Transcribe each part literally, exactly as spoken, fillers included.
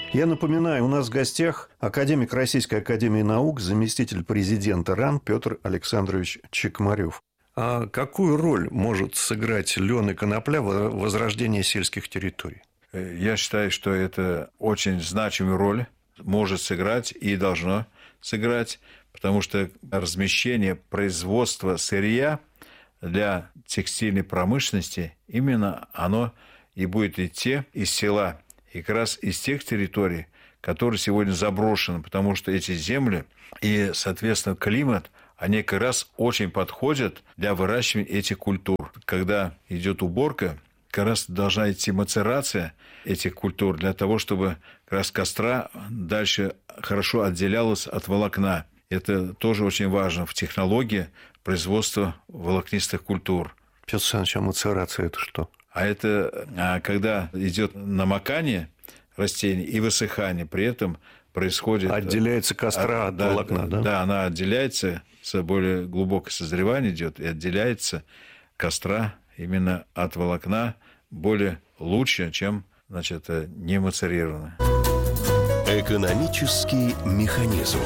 Я напоминаю, у нас в гостях академик Российской академии наук, заместитель президента РАН Петр Александрович Чекмарев. А какую роль может сыграть лен и конопля в возрождении сельских территорий? Я считаю, что это очень значимую роль может сыграть и должно сыграть, потому что размещение производства сырья для текстильной промышленности, именно оно и будет идти из села, и как раз из тех территорий, которые сегодня заброшены, потому что эти земли и, соответственно, климат, они как раз очень подходят для выращивания этих культур. Когда идет уборка, как раз должна идти мацерация этих культур для того, чтобы как раз костра дальше хорошо отделялась от волокна. Это тоже очень важно в технологии производства волокнистых культур. Петр Александрович, а мацерация – это что? А это когда идет намокание растений и высыхание, при этом происходит... Отделяется костра от, от да, волокна, да? Да, она отделяется, более глубокое созревание идет, и отделяется костра именно от волокна более лучше, чем, значит, не мацерированное. Экономический механизм.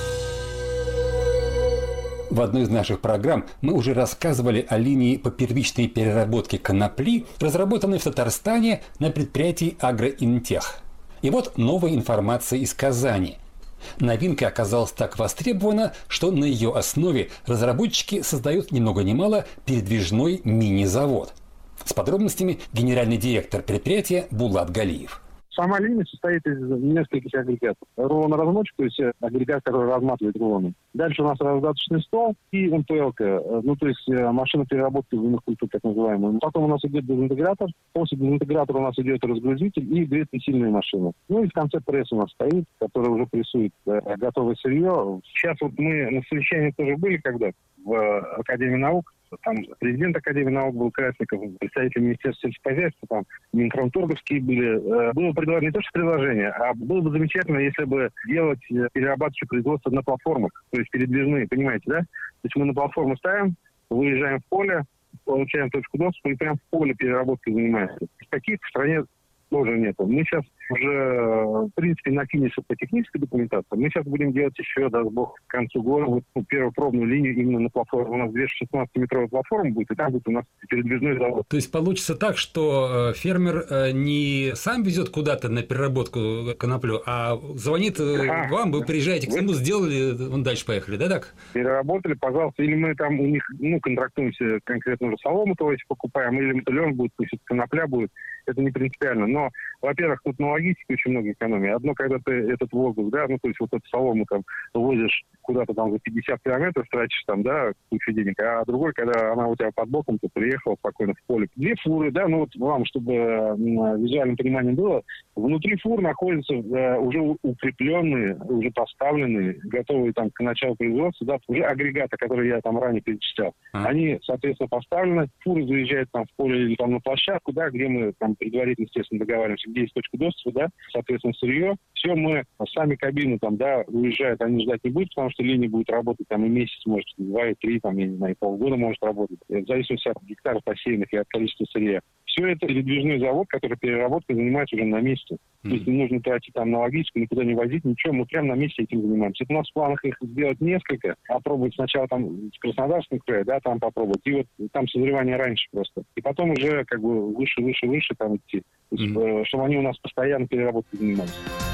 В одной из наших программ мы уже рассказывали о линии по первичной переработке конопли, разработанной в Татарстане на предприятии «Агроинтех». И вот новая информация из Казани. Новинка оказалась так востребована, что на ее основе разработчики создают ни много ни мало передвижной мини-завод. С подробностями генеральный директор предприятия Булат Галиев. Сама линия состоит из нескольких агрегатов. Рулон-размочек, то есть агрегат, который разматывает рулоны. Дальше у нас раздаточный стол и эм пэ эл-ка, ну то есть машина переработки зеленых культур, так называемая. Потом у нас идет дезинтегратор, после дезинтегратора у нас идет разгрузитель и две сильные машины. Ну и в конце пресс у нас стоит, который уже прессует готовое сырье. Сейчас вот мы на совещании тоже были когда в Академии наук. Там президент Академии наук был Красников, представитель Министерства сельскохозяйства, там Минпромторговские были. Было предложение, не то что предложение, а было бы замечательно, если бы делать перерабатывающее производство на платформах, то есть передвижные, понимаете, да? То есть мы на платформу ставим, выезжаем в поле, получаем точку доступа и прямо в поле переработкой занимаемся. Таких в стране тоже нет. Мы сейчас уже, в принципе, на финише по технической документации. Мы сейчас будем делать еще, даст бог, к концу года вот, ну, первую пробную линию именно на платформе. У нас двести шестнадцатиметровая платформа будет, и там будет у нас передвижной завод. То есть получится так, что фермер не сам везет куда-то на переработку коноплю, а звонит а, вам, вы приезжаете к нему, сделали, он дальше поехали, да, так? Переработали, пожалуйста. Или мы там у них, ну, контрактуемся конкретно уже солому, то есть покупаем, или лен будет, пусть конопля будет. Это не принципиально. Но, во-первых, тут на логистике очень много экономии. Одно, когда ты этот воздух, да, ну, то есть вот эту солому там возишь куда-то там за пятьдесят километров, тратишь там, да, кучу денег, а другой, когда она у тебя под боком, ты приехал спокойно в поле. Две фуры, да, ну вот вам, чтобы визуальным пониманием было, внутри фур находятся э, уже укрепленные, уже поставленные, готовые там к началу производства, да, уже агрегаты, которые я там ранее перечислял. А. Они, соответственно, поставлены, фуры заезжают там в поле или там на площадку, да, где мы там предварительно, естественно, договариваемся, где есть точка доступа, да, соответственно, сырье. Все мы, сами кабины там, да, уезжают, они ждать не будут, потому что линия будет работать там и месяц, может, два, и три, там, я не знаю, и полгода может работать. В зависимости от гектаров посеянных и от количества сырья. Все это передвижной завод, который переработкой занимается уже на месте. Mm-hmm. То есть не нужно тратить там на логистику, никуда не возить, ничего, мы прямо на месте этим занимаемся. Это у нас в планах их сделать несколько, попробовать сначала там в Краснодарском крае, да, там попробовать, и вот там созревание раньше просто. И потом уже как бы выше, выше, выше там идти. То есть, mm-hmm. чтобы они у нас постоянно переработкой занимались.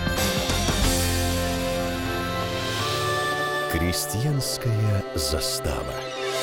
Крестьянская застава.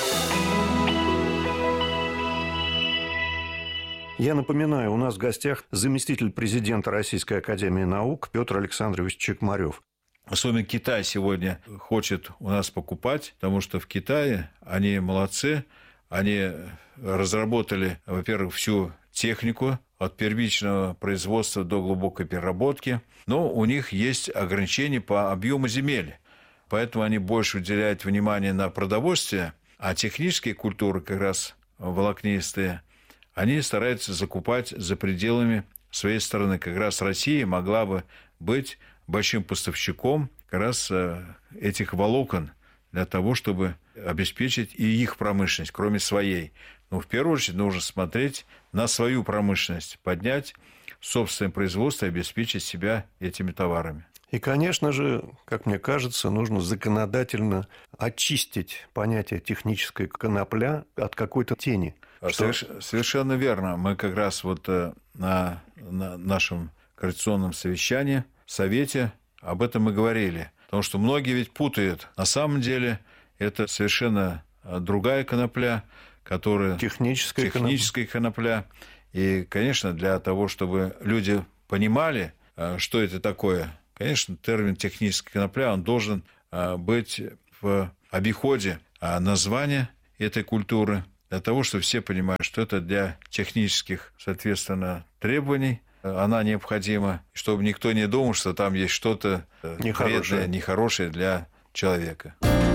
Я напоминаю, у нас в гостях заместитель президента Российской академии наук Петр Александрович Чекмарев. Особенно Китай сегодня хочет у нас покупать, потому что в Китае они молодцы, они разработали, во-первых, всю технику от первичного производства до глубокой переработки, но у них есть ограничения по объему земель. Поэтому они больше уделяют внимание на продовольствие, а технические культуры, как раз волокнистые, они стараются закупать за пределами своей страны. Как раз Россия могла бы быть большим поставщиком как раз этих волокон для того, чтобы обеспечить и их промышленность, кроме своей. Но в первую очередь нужно смотреть на свою промышленность, поднять собственное производство и обеспечить себя этими товарами. И, конечно же, как мне кажется, нужно законодательно очистить понятие техническая конопля от какой-то тени. Соверш... Что... Совершенно верно. Мы как раз вот на, на нашем координационном совещании, в Совете об этом и говорили. Потому что многие ведь путают. На самом деле это совершенно другая конопля, которая... Техническая, Техническая конопля. И, конечно, для того, чтобы люди понимали, что это такое, конечно, термин «техническая конопля», он должен быть в обиходе названия этой культуры, для того, чтобы все понимали, что это для технических, соответственно, требований она необходима, чтобы никто не думал, что там есть что-то вредное, нехорошее для человека.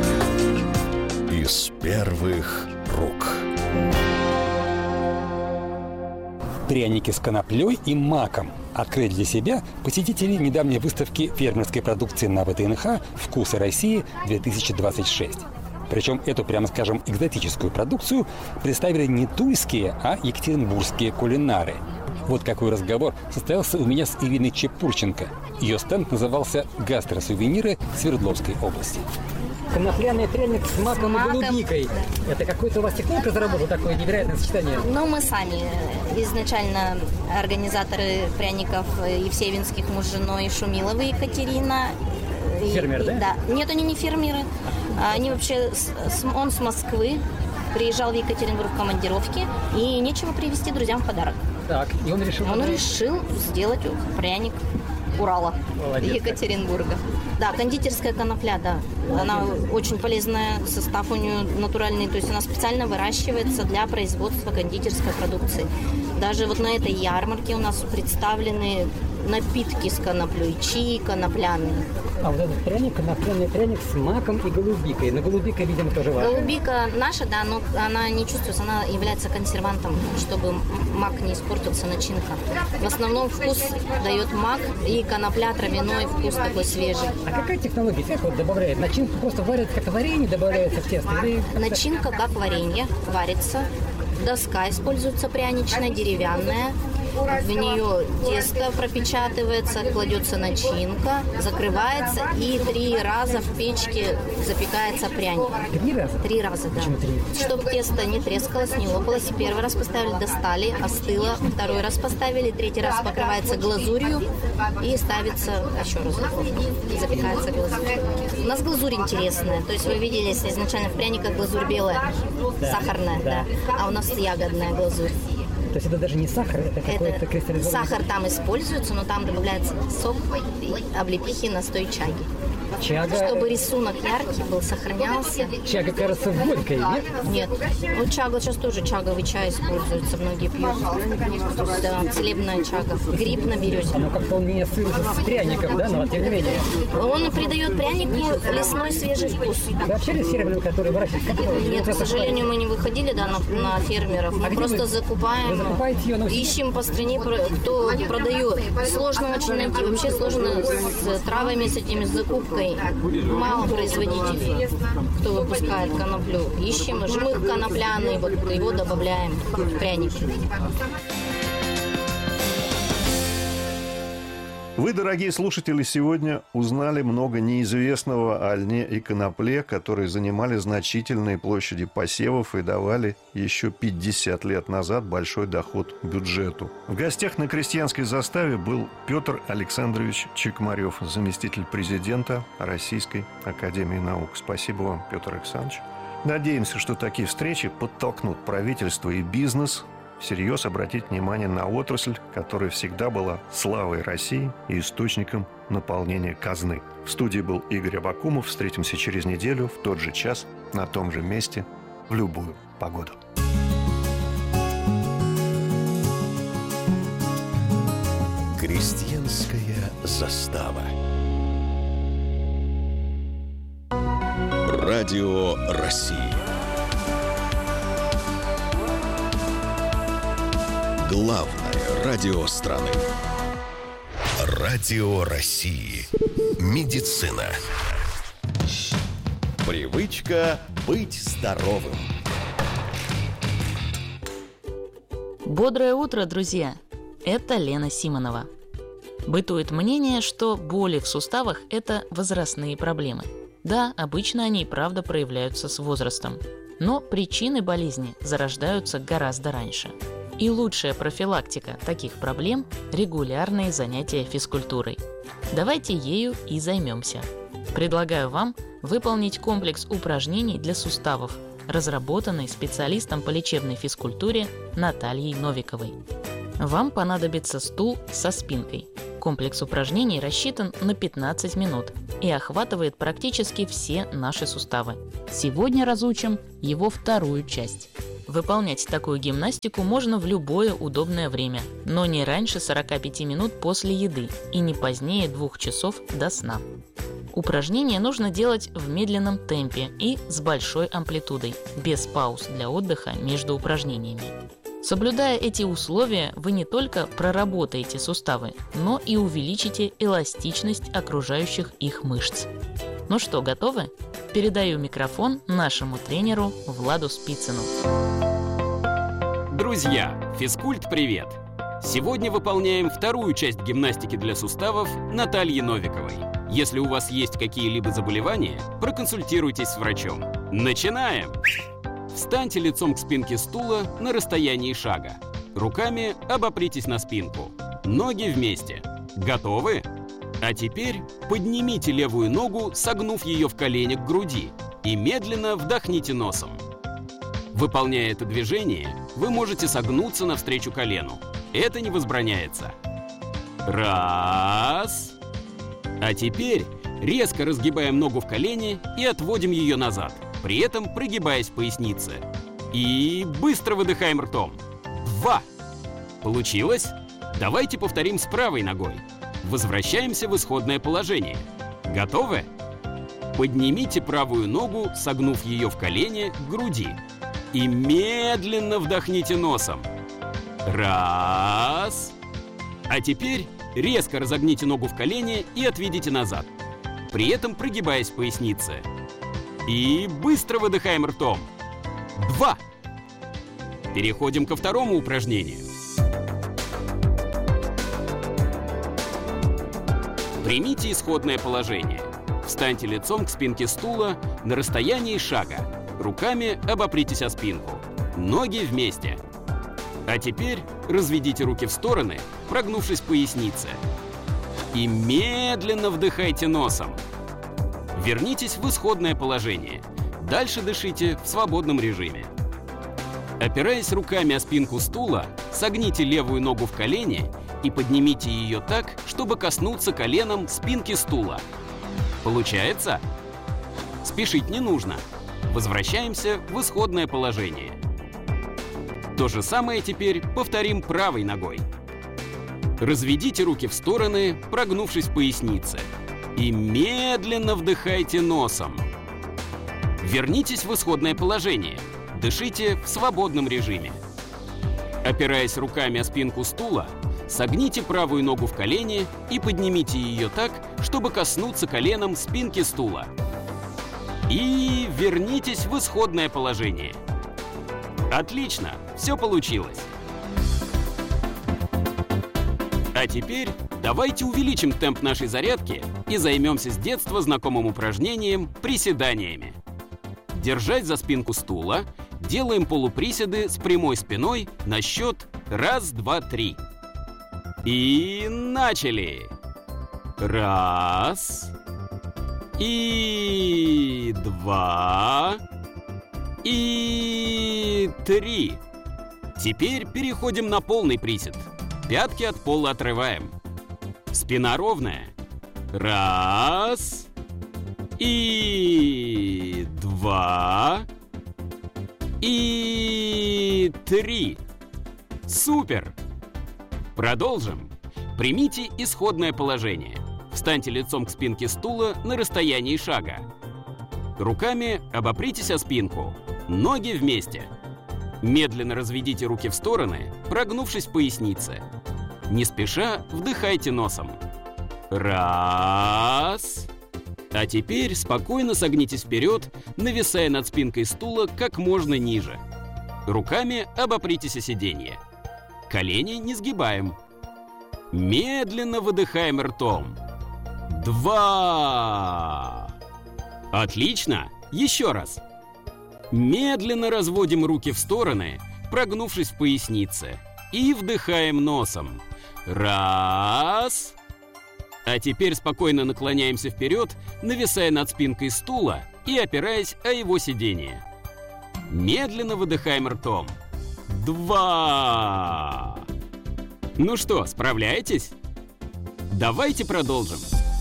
Из первых рук. Пряники с коноплей и маком открыли для себя посетители недавней выставки фермерской продукции на ВТНХ «Вкусы России-две тысячи двадцать шесть». Причем эту, прямо скажем, экзотическую продукцию представили не тульские, а екатеринбургские кулинары. Вот какой разговор состоялся у меня с Ириной Чепурченко. Ее стенд назывался «Гастросувениры Свердловской области». Конопляный пряник с маком, с маком и голубикой. Да. Это какой-то у вас техник разработал, такое невероятное сочетание? Ну, мы сами изначально организаторы пряников Евсеевинских, муж с женой, Шумиловой Екатерина. Фермер, и, да? Да. Нет, они не фермеры. Они вообще, он с Москвы, приезжал в Екатеринбург в командировке, и нечего привезти друзьям в подарок. Так, и он решил... Он решил сделать пряник Урала, молодец, Екатеринбурга. Да, кондитерская конопля, да. Она очень полезная, состав у нее натуральный, то есть она специально выращивается для производства кондитерской продукции. Даже вот на этой ярмарке у нас представлены напитки с коноплей, чаи конопляные. А вот этот пряник, конопляный пряник с маком и голубикой. Но голубика, видимо, тоже ваша. Голубика наша, да, но она не чувствуется, она является консервантом, чтобы мак не испортился, начинка. В основном вкус дает мак и конопля, травяной вкус такой свежий. А какая технология? Как вот добавляет? Начинку просто варят, как варенье добавляется в тесто? Или... Начинка как варенье, варится. Доска используется пряничная, деревянная. В нее тесто пропечатывается, кладется начинка, закрывается и три раза в печке запекается пряник. Три раза? Три раза, да. Почему три? Чтобы тесто не трескалось, не лопалось. Первый раз поставили, достали, остыло. Второй раз поставили, третий раз покрывается глазурью и ставится еще раз. Запекается глазурь. У нас глазурь интересная. То есть вы видели, если изначально в пряниках глазурь белая, да, сахарная, да. да. А у нас ягодная глазурь. То есть это даже не сахар, это, это какой-то кристаллизованный... Сахар там используется, но там добавляется сок облепихи, настой чаги. Чага... Чтобы рисунок яркий был, сохранялся. Чага, кажется, горькой, нет? Нет. Вот чага, сейчас тоже чаговый чай используется, многие пьют. Да, целебная чага. Гриб на березе. Оно как-то он не ассоциируется с пряником, да, но тем не менее. Он придает прянику лесной свежий вкус. Вы общались с фермерами, которые выращивают? Нет, к сожалению, мы не выходили, да, на, на фермеров. Мы а просто вы... закупаем, вы закупаете ее, но... ищем по стране, кто продает. Сложно очень найти. Вообще сложно с травами, с этими, с закупкой. Мало производителей, кто выпускает коноплю. Ищем жмых конопляный, вот его добавляем в пряники. Вы, дорогие слушатели, сегодня узнали много неизвестного о льне и конопле, которые занимали значительные площади посевов и давали еще пятьдесят лет назад большой доход бюджету. В гостях на крестьянской заставе был Петр Александрович Чекмарев, заместитель президента Российской академии наук. Спасибо вам, Петр Александрович. Надеемся, что такие встречи подтолкнут правительство и бизнес всерьез обратить внимание на отрасль, которая всегда была славой России и источником наполнения казны. В студии был Игорь Абакумов. Встретимся через неделю в тот же час, на том же месте, в любую погоду. Крестьянская застава. Радио России. Главное радио страны. Радио России. Медицина. Привычка быть здоровым. Бодрое утро, друзья! Это Лена Симонова. Бытует мнение, что боли в суставах – это возрастные проблемы. Да, обычно они и правда проявляются с возрастом. Но причины болезни зарождаются гораздо раньше. И лучшая профилактика таких проблем – регулярные занятия физкультурой. Давайте ею и займемся. Предлагаю вам выполнить комплекс упражнений для суставов, разработанный специалистом по лечебной физкультуре Натальей Новиковой. Вам понадобится стул со спинкой. Комплекс упражнений рассчитан на пятнадцать минут и охватывает практически все наши суставы. Сегодня разучим его вторую часть. Выполнять такую гимнастику можно в любое удобное время, но не раньше сорока пяти минут после еды и не позднее двух часов до сна. Упражнения нужно делать в медленном темпе и с большой амплитудой, без пауз для отдыха между упражнениями. Соблюдая эти условия, вы не только проработаете суставы, но и увеличите эластичность окружающих их мышц. Ну что, готовы? Передаю микрофон нашему тренеру Владу Спицыну. Друзья, физкульт-привет! Сегодня выполняем вторую часть гимнастики для суставов Натальи Новиковой. Если у вас есть какие-либо заболевания, проконсультируйтесь с врачом. Начинаем! Встаньте лицом к спинке стула на расстоянии шага. Руками обопритесь на спинку. Ноги вместе. Готовы? А теперь поднимите левую ногу, согнув ее в колени к груди, и медленно вдохните носом. Выполняя это движение, вы можете согнуться навстречу колену. Это не возбраняется. Раз. А теперь резко разгибаем ногу в колене и отводим ее назад, при этом прогибаясь в пояснице. И быстро выдыхаем ртом. Два. Получилось? Давайте повторим с правой ногой. Возвращаемся в исходное положение. Готовы? Поднимите правую ногу, согнув ее в колене к груди. И медленно вдохните носом. Раз. А теперь резко разогните ногу в колене и отведите назад, при этом прогибаясь в пояснице. И быстро выдыхаем ртом. Два. Переходим ко второму упражнению. Примите исходное положение. Встаньте лицом к спинке стула на расстоянии шага. Руками обопритесь о спинку. Ноги вместе. А теперь разведите руки в стороны, прогнувшись в пояснице. И медленно вдыхайте носом. Вернитесь в исходное положение. Дальше дышите в свободном режиме. Опираясь руками о спинку стула, согните левую ногу в колене и поднимите ее так, чтобы коснуться коленом спинки стула. Получается? Спешить не нужно. Возвращаемся в исходное положение. То же самое теперь повторим правой ногой. Разведите руки в стороны, прогнувшись в пояснице. И медленно вдыхайте носом. Вернитесь в исходное положение. Дышите в свободном режиме. Опираясь руками о спинку стула, согните правую ногу в колене и поднимите ее так, чтобы коснуться коленом спинки стула. И вернитесь в исходное положение. Отлично, все получилось. А теперь давайте увеличим темп нашей зарядки и займемся с детства знакомым упражнением приседаниями. Держась за спинку стула, делаем полуприседы с прямой спиной на счет раз, два, три. И начали! Раз. И два. И три. Теперь переходим на полный присед. Пятки от пола отрываем. Спина ровная. Раз. И два. И три. Супер! Продолжим. Примите исходное положение. Встаньте лицом к спинке стула на расстоянии шага. Руками обопритесь о спинку. Ноги вместе. Медленно разведите руки в стороны, прогнувшись в пояснице. Не спеша вдыхайте носом. Раз. А теперь спокойно согнитесь вперед, нависая над спинкой стула как можно ниже. Руками обопритесь о сиденье. Колени не сгибаем. Медленно выдыхаем ртом. Два. Отлично. Еще раз. Медленно разводим руки в стороны, прогнувшись в пояснице. И вдыхаем носом. Раз. А теперь спокойно наклоняемся вперед, нависая над спинкой стула и опираясь о его сиденье. Медленно выдыхаем ртом. Два. Ну что, справляетесь? Давайте продолжим.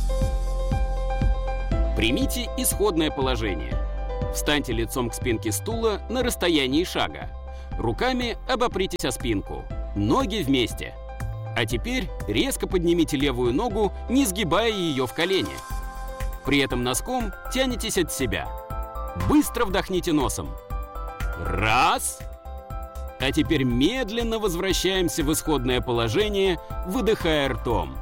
Примите исходное положение. Встаньте лицом к спинке стула на расстоянии шага. Руками обопритесь о спинку. Ноги вместе. А теперь резко поднимите левую ногу, не сгибая ее в колени. При этом носком тянетесь от себя. Быстро вдохните носом. Раз. А теперь медленно возвращаемся в исходное положение, выдыхая ртом.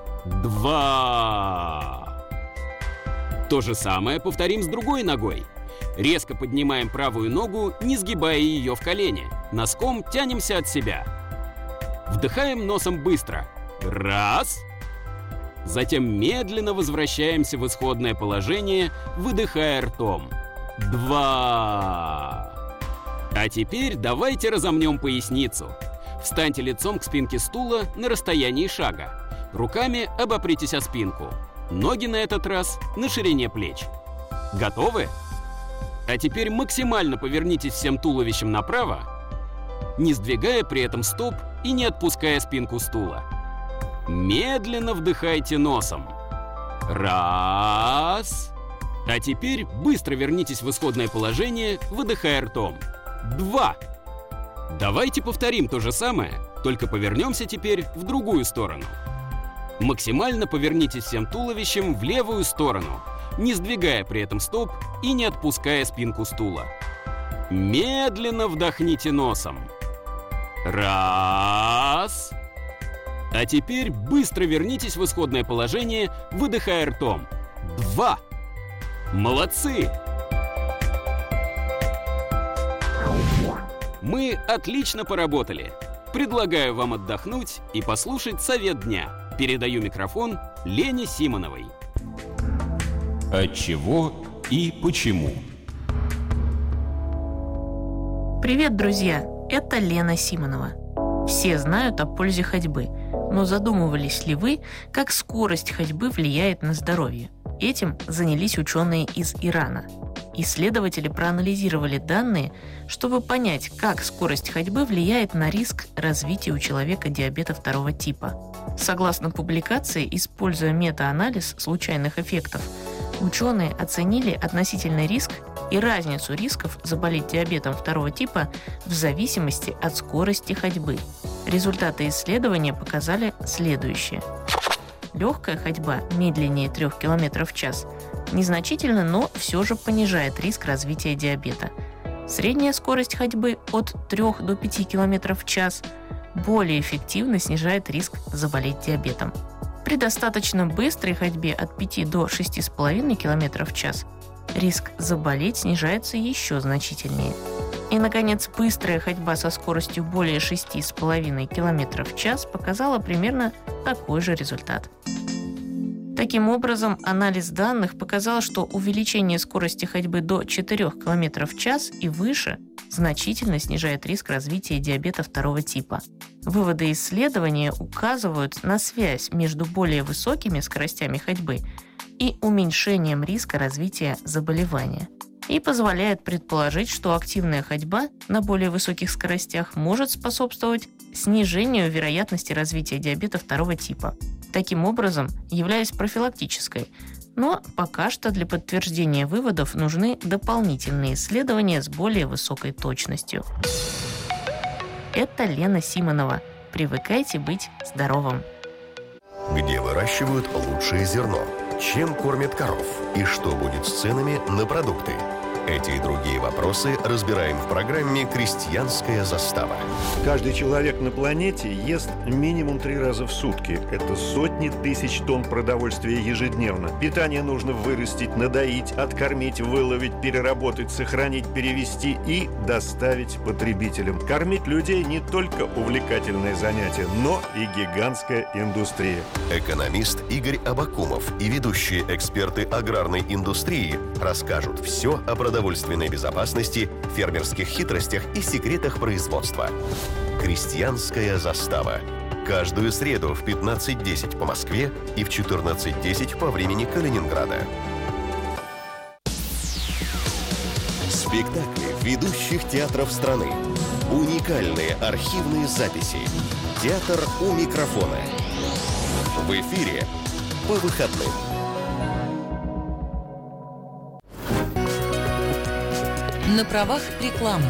Два. То же самое повторим с другой ногой. Резко поднимаем правую ногу, не сгибая ее в колени. Носком тянемся от себя. Вдыхаем носом быстро. Раз. Затем медленно возвращаемся в исходное положение, выдыхая ртом. Два. А теперь давайте разомнем поясницу. Встаньте лицом к спинке стула на расстоянии шага. Руками обопритесь о спинку. Ноги на этот раз на ширине плеч. Готовы? А теперь максимально повернитесь всем туловищем направо, не сдвигая при этом стоп и не отпуская спинку стула. Медленно вдыхайте носом. Раз. А теперь быстро вернитесь в исходное положение, выдыхая ртом. Два. Давайте повторим то же самое, только повернемся теперь в другую сторону. Максимально повернитесь всем туловищем в левую сторону, не сдвигая при этом стоп и не отпуская спинку стула. Медленно вдохните носом. Раз. А теперь быстро вернитесь в исходное положение, выдыхая ртом. Два. Молодцы! Мы отлично поработали. Предлагаю вам отдохнуть и послушать совет дня. Передаю микрофон Лене Симоновой. Отчего и почему? Привет, друзья! Это Лена Симонова. Все знают о пользе ходьбы, но задумывались ли вы, как скорость ходьбы влияет на здоровье? Этим занялись ученые из Ирана. Исследователи проанализировали данные, чтобы понять, как скорость ходьбы влияет на риск развития у человека диабета второго типа. Согласно публикации, используя мета-анализ случайных эффектов, ученые оценили относительный риск и разницу рисков заболеть диабетом второго типа в зависимости от скорости ходьбы. Результаты исследования показали следующее. Легкая ходьба, медленнее трёх километров в час, незначительно, но все же понижает риск развития диабета. Средняя скорость ходьбы от трёх до пяти километров в час более эффективно снижает риск заболеть диабетом. При достаточно быстрой ходьбе от пяти до шести с половиной километров в час риск заболеть снижается еще значительнее. И, наконец, быстрая ходьба со скоростью более шести с половиной километров в час показала примерно такой же результат. Таким образом, анализ данных показал, что увеличение скорости ходьбы до четырёх километров в час и выше значительно снижает риск развития диабета второго типа. Выводы исследования указывают на связь между более высокими скоростями ходьбы и уменьшением риска развития заболевания. И позволяет предположить, что активная ходьба на более высоких скоростях может способствовать снижению вероятности развития диабета второго типа, таким образом являясь профилактической. Но пока что для подтверждения выводов нужны дополнительные исследования с более высокой точностью. Это Лена Симонова. Привыкайте быть здоровым. Где выращивают лучшее зерно? Чем кормят коров? И что будет с ценами на продукты? Эти и другие вопросы разбираем в программе «Крестьянская застава». Каждый человек на планете ест минимум три раза в сутки. Это сотни тысяч тонн продовольствия ежедневно. Питание нужно вырастить, надоить, откормить, выловить, переработать, сохранить, перевести и доставить потребителям. Кормить людей не только увлекательное занятие, но и гигантская индустрия. Экономист Игорь Абакумов и ведущие эксперты аграрной индустрии расскажут все о продовольственной безопасности, фермерских хитростях и секретах производства. «Крестьянская застава». Каждую среду в пятнадцать десять по Москве и в четырнадцать десять по времени Калининграда. Спектакли ведущих театров страны. Уникальные архивные записи. Театр у микрофона. В эфире по выходным. На правах рекламы.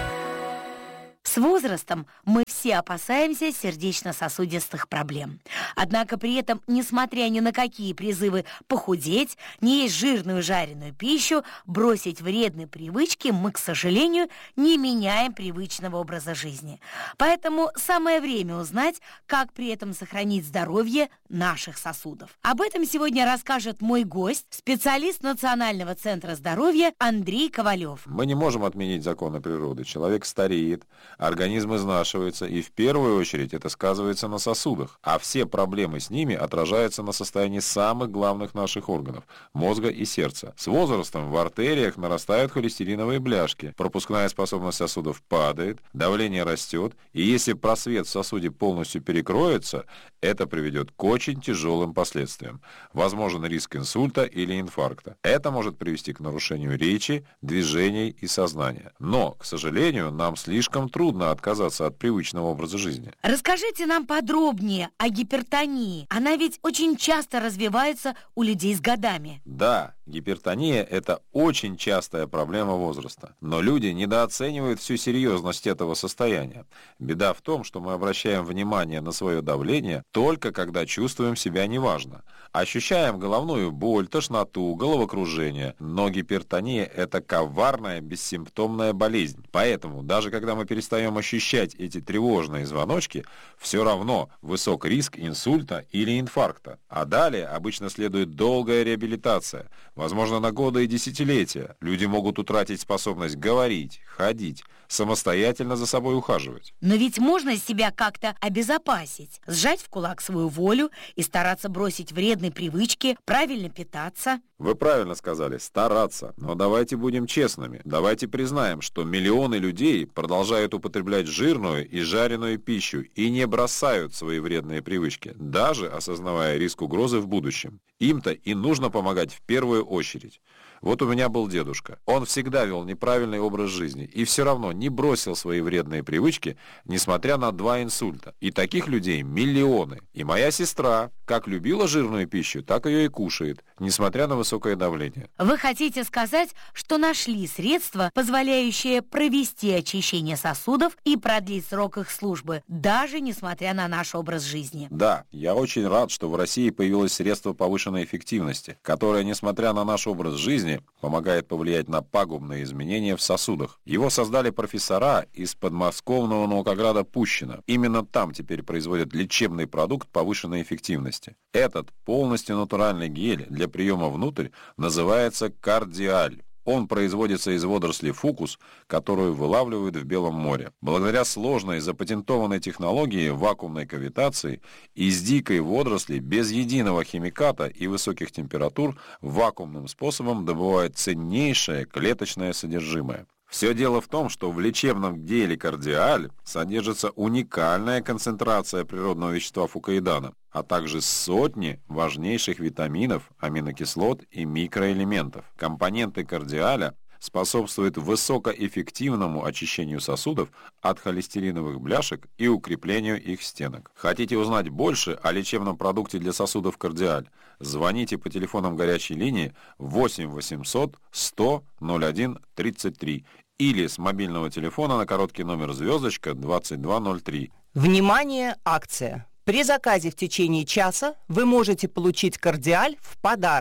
С возрастом мы все опасаемся сердечно-сосудистых проблем. Однако при этом, несмотря ни на какие призывы похудеть, не есть жирную жареную пищу, бросить вредные привычки, мы, к сожалению, не меняем привычного образа жизни. Поэтому самое время узнать, как при этом сохранить здоровье наших сосудов. Об этом сегодня расскажет мой гость, специалист Национального центра здоровья Андрей Ковалев. Мы не можем отменить законы природы. Человек стареет, организм изнашивается, и в первую очередь это сказывается на сосудах. А все проблемы с ними отражаются на состоянии самых главных наших органов – мозга и сердца. С возрастом в артериях нарастают холестериновые бляшки, пропускная способность сосудов падает, давление растет, и если просвет в сосуде полностью перекроется, это приведет к очень тяжелым последствиям. Возможен риск инсульта или инфаркта. Это может привести к нарушению речи, движений и сознания. Но, к сожалению, нам слишком трудно отказаться от привычного образа жизни. Расскажите нам подробнее о гипертонии. Она ведь очень часто развивается у людей с годами. Да, гипертония – это очень частая проблема возраста. Но люди недооценивают всю серьезность этого состояния. Беда в том, что мы обращаем внимание на свое давление только когда чувствуем себя неважно. Ощущаем головную боль, тошноту, головокружение. Но гипертония – это коварная, бессимптомная болезнь. Поэтому, даже когда мы перестаем ощущать эти тревожные звоночки, все равно высок риск инсульта или инфаркта. А далее обычно следует долгая реабилитация, возможно, на годы и десятилетия. Люди могут утратить способность говорить, ходить, самостоятельно за собой ухаживать. Но ведь можно себя как-то обезопасить, сжать в кулак свою волю и стараться бросить вредные привычки, правильно питаться. Вы правильно сказали, стараться. Но давайте будем честными. Давайте признаем, что миллионы людей продолжают употреблять жирную и жареную пищу и не бросают свои вредные привычки, даже осознавая риск угрозы в будущем. Им-то и нужно помогать в первую очередь. Вот у меня был дедушка. Он всегда вел неправильный образ жизни и все равно не бросил свои вредные привычки, несмотря на два инсульта. И таких людей миллионы. И моя сестра как любила жирную пищу, так ее и кушает, несмотря на высокое давление. Вы хотите сказать, что нашли средства, позволяющие провести очищение сосудов и продлить срок их службы, даже несмотря на наш образ жизни? Да, я очень рад, что в России появилось средство повышенной эффективности, которое, несмотря на наш образ жизни, помогает повлиять на пагубные изменения в сосудах. Его создали профессора из подмосковного наукограда Пущино. Именно там теперь производят лечебный продукт повышенной эффективности. Этот полностью натуральный гель для приема внутрь называется кардиаль. Он производится из водорослей фукус, которую вылавливают в Белом море. Благодаря сложной запатентованной технологии вакуумной кавитации из дикой водоросли без единого химиката и высоких температур вакуумным способом добывают ценнейшее клеточное содержимое. Все дело в том, что в лечебном геле кардиаль содержится уникальная концентрация природного вещества фукоидана, а также сотни важнейших витаминов, аминокислот и микроэлементов. Компоненты кардиаля способствует высокоэффективному очищению сосудов от холестериновых бляшек и укреплению их стенок. Хотите узнать больше о лечебном продукте для сосудов кардиаль? Звоните по телефонам горячей линии восемь восемьсот сто ноль один тридцать три или с мобильного телефона на короткий номер звездочка двадцать два ноль три. Внимание, акция! При заказе в течение часа вы можете получить кардиаль в подарок.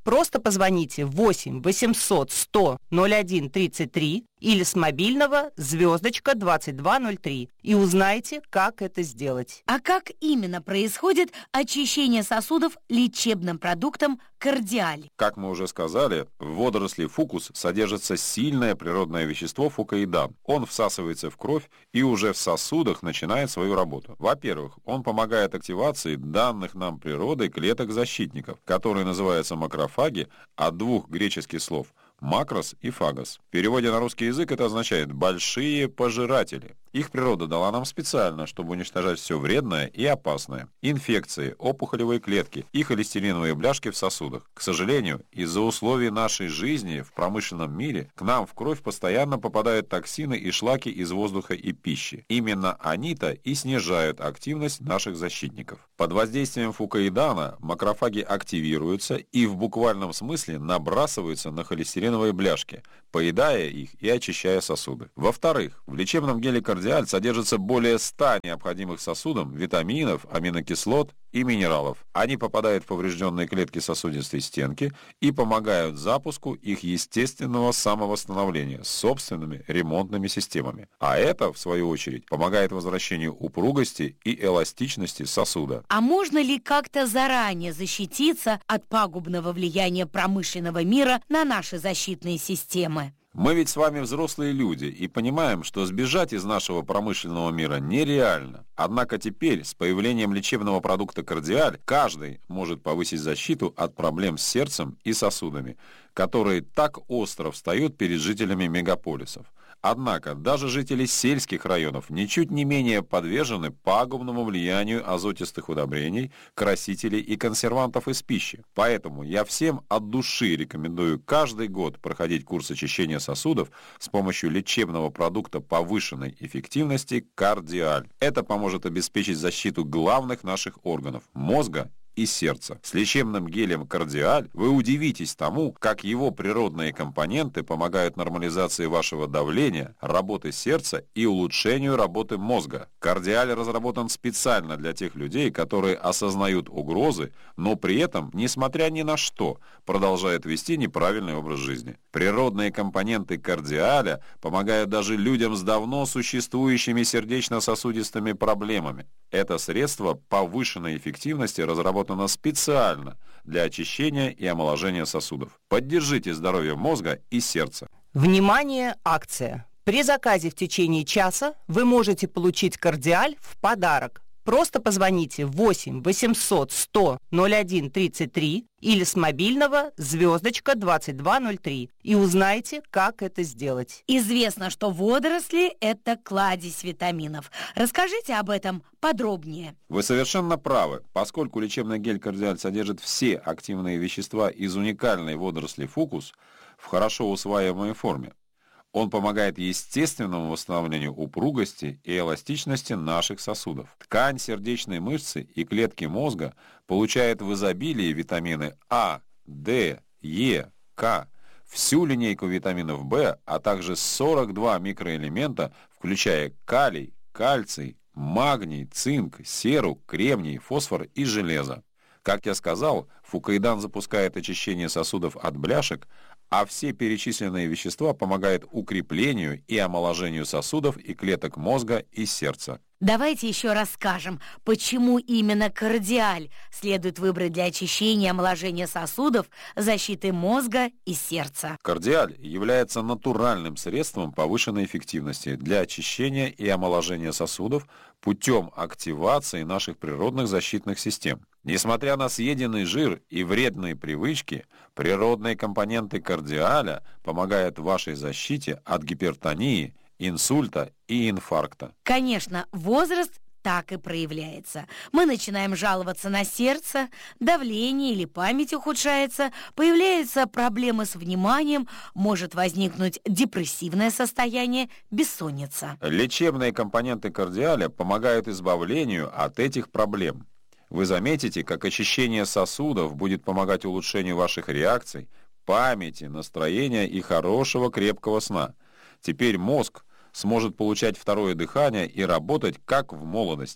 Просто позвоните восемь восемьсот сто ноль один тридцать три или с мобильного звездочка двадцать два ноль три и узнайте, как это сделать. А как именно происходит очищение сосудов лечебным продуктом «Кардиаль»? Как мы уже сказали, в водоросли фукус содержится сильное природное вещество фукоидан. Он всасывается в кровь и уже в сосудах начинает свою работу. Во-первых, он помогает активации данных нам природой клеток-защитников, которые называются макрофаги, от двух греческих слов «макрос» и «фагос». В переводе на русский язык это означает «большие пожиратели». Их природа дала нам специально, чтобы уничтожать все вредное и опасное. Инфекции, опухолевые клетки и холестериновые бляшки в сосудах. К сожалению, из-за условий нашей жизни в промышленном мире к нам в кровь постоянно попадают токсины и шлаки из воздуха и пищи. Именно они-то и снижают активность наших защитников. Под воздействием фукоидана макрофаги активируются и в буквальном смысле набрасываются на холестериновые бляшки, поедая их и очищая сосуды. Во-вторых, в лечебном геле «Кардиаль» содержится более ста необходимых сосудам витаминов, аминокислот и минералов. Они попадают в поврежденные клетки сосудистой стенки и помогают запуску их естественного самовосстановления с собственными ремонтными системами. А это, в свою очередь, помогает возвращению упругости и эластичности сосуда. А можно ли как-то заранее защититься от пагубного влияния промышленного мира на наши защитные системы? Мы ведь с вами взрослые люди и понимаем, что сбежать из нашего промышленного мира нереально. Однако теперь, с появлением лечебного продукта «Кардиаль», каждый может повысить защиту от проблем с сердцем и сосудами, которые так остро встают перед жителями мегаполисов. Однако даже жители сельских районов ничуть не менее подвержены пагубному влиянию азотистых удобрений, красителей и консервантов из пищи. Поэтому я всем от души рекомендую каждый год проходить курс очищения сосудов с помощью лечебного продукта повышенной эффективности «Кардиаль». Это поможет обеспечить защиту главных наших органов – мозга и сердца. С лечебным гелем «Кардиаль» вы удивитесь тому, как его природные компоненты помогают нормализации вашего давления, работы сердца и улучшению работы мозга. «Кардиаль» разработан специально для тех людей, которые осознают угрозы, но при этом, несмотря ни на что, продолжают вести неправильный образ жизни. Природные компоненты «Кардиаля» помогают даже людям с давно существующими сердечно-сосудистыми проблемами. Это средство повышенной эффективности разработано специально для очищения и омоложения сосудов. Поддержите здоровье мозга и сердца. Внимание, акция! При заказе в течение часа вы можете получить «Кардиаль» в подарок. Просто позвоните восемь восемьсот сто ноль один тридцать три или с мобильного звездочка двадцать два ноль три и узнайте, как это сделать. Известно, что водоросли – это кладезь витаминов. Расскажите об этом подробнее. Вы совершенно правы, поскольку лечебный гель «Кардиаль» содержит все активные вещества из уникальной водоросли фукус в хорошо усваиваемой форме. Он помогает естественному восстановлению упругости и эластичности наших сосудов. Ткань сердечной мышцы и клетки мозга получают в изобилии витамины А, Д, Е, К, всю линейку витаминов В, а также сорок два микроэлемента, включая калий, кальций, магний, цинк, серу, кремний, фосфор и железо. Как я сказал, фукоидан запускает очищение сосудов от бляшек, а все перечисленные вещества помогают укреплению и омоложению сосудов и клеток мозга и сердца. Давайте еще расскажем, почему именно «Кардиаль» следует выбрать для очищения и омоложения сосудов, защиты мозга и сердца. «Кардиаль» является натуральным средством повышенной эффективности для очищения и омоложения сосудов путем активации наших природных защитных систем. Несмотря на съеденный жир и вредные привычки, природные компоненты «Кардиаля» помогают вашей защите от гипертонии, инсульта и инфаркта. Конечно, возраст так и проявляется. Мы начинаем жаловаться на сердце, давление или память ухудшается, появляются проблемы с вниманием, может возникнуть депрессивное состояние, бессонница. Лечебные компоненты «Кардиаля» помогают избавлению от этих проблем. Вы заметите, как очищение сосудов будет помогать улучшению ваших реакций, памяти, настроения и хорошего крепкого сна. Теперь мозг сможет получать второе дыхание и работать как в молодости.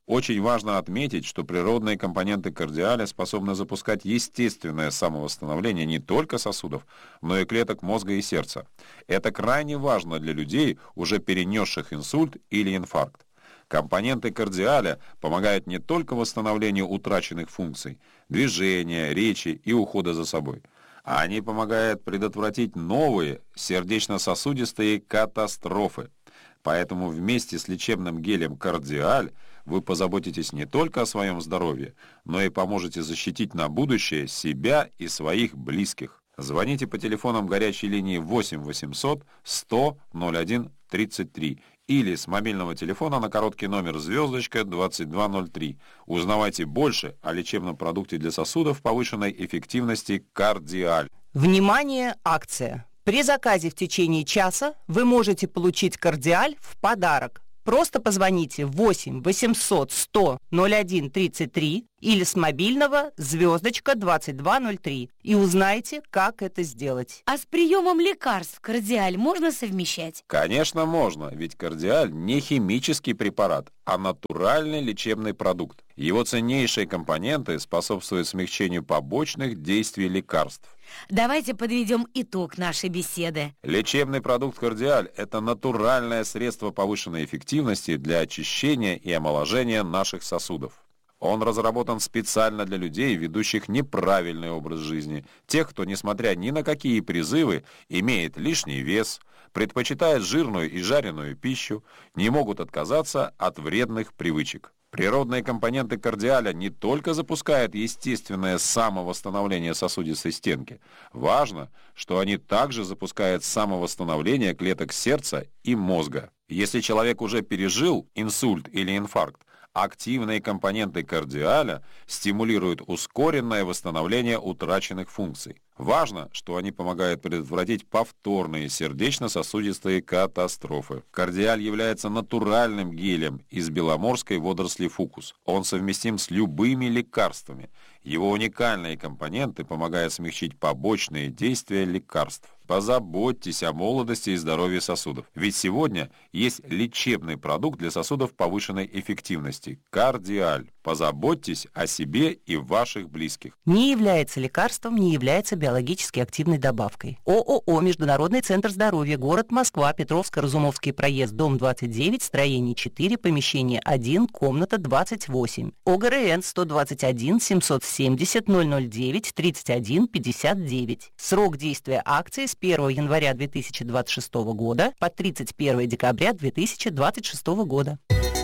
Очень важно отметить, что природные компоненты кардиаля способны запускать естественное самовосстановление не только сосудов, но и клеток мозга и сердца. Это крайне важно для людей, уже перенесших инсульт или инфаркт. Компоненты кардиаля помогают не только восстановлению утраченных функций, движения, речи и ухода за собой, а они помогают предотвратить новые сердечно-сосудистые катастрофы. Поэтому вместе с лечебным гелем «Кардиаль» вы позаботитесь не только о своем здоровье, но и поможете защитить на будущее себя и своих близких. Звоните по телефонам горячей линии восемь восемьсот сто ноль один тридцать три или с мобильного телефона на короткий номер звездочка двадцать два ноль три. Узнавайте больше о лечебном продукте для сосудов повышенной эффективности «Кардиаль». Внимание, акция! При заказе в течение часа вы можете получить «Кардиаль» в подарок. Просто позвоните восемь восемьсот сто ноль один тридцать три или с мобильного звездочка двадцать два ноль три и узнайте, как это сделать. А с приемом лекарств «Кардиаль» можно совмещать? Конечно, можно, ведь «Кардиаль» не химический препарат, а натуральный лечебный продукт. Его ценнейшие компоненты способствуют смягчению побочных действий лекарств. Давайте подведем итог нашей беседы. Лечебный продукт «Кардиаль» – это натуральное средство повышенной эффективности для очищения и омоложения наших сосудов. Он разработан специально для людей, ведущих неправильный образ жизни, тех, кто, несмотря ни на какие призывы, имеет лишний вес, предпочитает жирную и жареную пищу, не могут отказаться от вредных привычек. Природные компоненты «Кардиаля» не только запускают естественное самовосстановление сосудистой стенки. Важно, что они также запускают самовосстановление клеток сердца и мозга. Если человек уже пережил инсульт или инфаркт, активные компоненты «Кардиаля» стимулируют ускоренное восстановление утраченных функций. Важно, что они помогают предотвратить повторные сердечно-сосудистые катастрофы. «Кардиаль» является натуральным гелем из беломорской водоросли фукус. Он совместим с любыми лекарствами. Его уникальные компоненты помогают смягчить побочные действия лекарств. Позаботьтесь о молодости и здоровье сосудов. Ведь сегодня есть лечебный продукт для сосудов повышенной эффективности – «Кардиаль». Позаботьтесь о себе и ваших близких. Не является лекарством, не является биологически активной добавкой. ООО «Международный центр здоровья», город Москва, Петровско-Разумовский проезд, дом двадцать девять, строение четыре, помещение один, комната двадцать восемь. ОГРН сто двадцать один семьсот семьдесят ноль ноль девять тридцать один пятьдесят девять. Срок действия акции с первого января две тысячи двадцать шестого года по тридцать первое декабря две тысячи двадцать шестого года.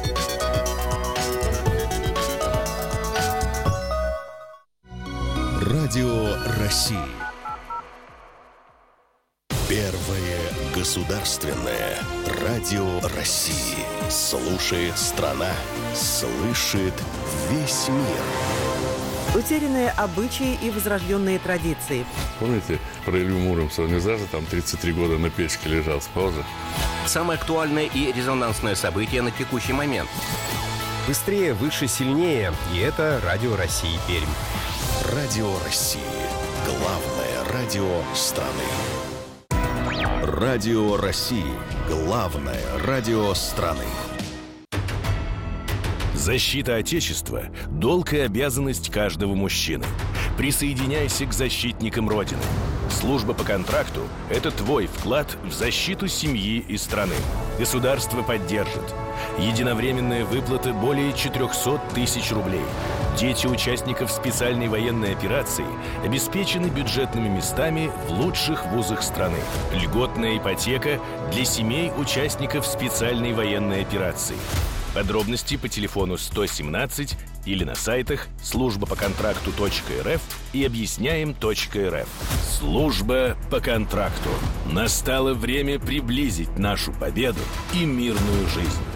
Радио России. Первое государственное радио России. Слушает страна, слышит весь мир. Утерянные обычаи и возрожденные традиции. Помните, про Илью Муромца? Он не зажил, там тридцать три года на печке лежал с паузы. Самое актуальное и резонансное событие на текущий момент. Быстрее, выше, сильнее. И это Радио России Пермь. Радио России. Главное радио страны. Радио России. Главное радио страны. Защита Отечества – долг и обязанность каждого мужчины. Присоединяйся к защитникам Родины. Служба по контракту – это твой вклад в защиту семьи и страны. Государство поддержит. Единовременная выплата более четыреста тысяч рублей. Дети участников специальной военной операции обеспечены бюджетными местами в лучших вузах страны. Льготная ипотека для семей участников специальной военной операции. Подробности по телефону сто семнадцать или на сайтах служба по контракту точка эр эф и объясняем точка эр эф. Служба по контракту. Настало время приблизить нашу победу и мирную жизнь.